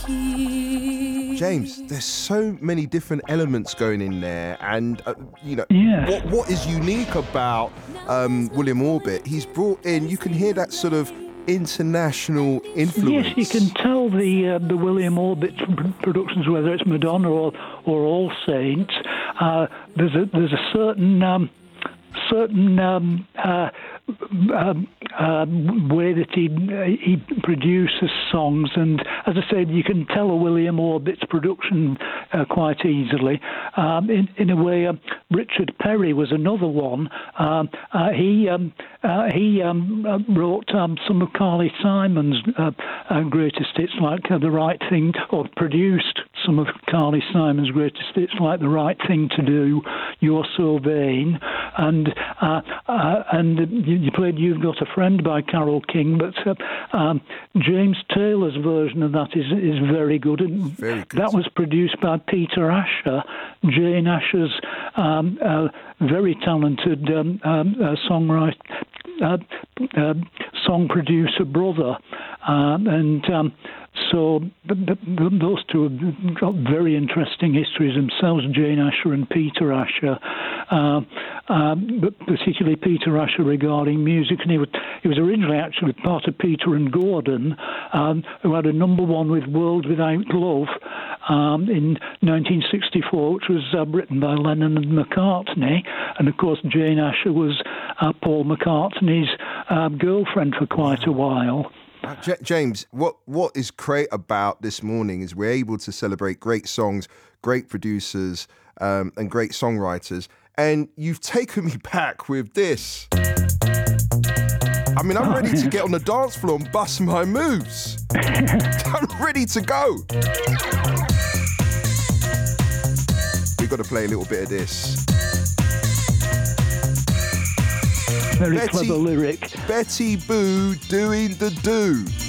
James, there's so many different elements going in there, and what is unique about William Orbit? He's brought in. You can hear that sort of international influence. Yes, you can tell the William Orbit productions, whether it's Madonna or All Saints. There's a certain way that he produces songs, and as I said, you can tell a William Orbit's production quite easily. In a way, Richard Perry was another one. He wrote some of Carly Simon's greatest hits, like The Right Thing, or produced some of Carly Simon's greatest hits, like The Right Thing to Do, You're So Vain, and you played You've Got a Friend by Carole King, but James Taylor's version of that is very good. And very good. That was produced by Peter Asher, Jane Asher's very talented songwriter, song producer brother, so those two have got very interesting histories themselves, Jane Asher and Peter Asher, but particularly Peter Asher regarding music. And he was originally actually part of Peter and Gordon, who had a #1 with World Without Love in 1964, which was written by Lennon and McCartney. And of course, Jane Asher was Paul McCartney's girlfriend for quite a while. James, what is great about this morning is we're able to celebrate great songs, great producers, and great songwriters. And you've taken me back with this. I mean, I'm ready to get on the dance floor and bust my moves. I'm ready to go. We've got to play a little bit of this. Very clever lyric. Betty Boo doing the do.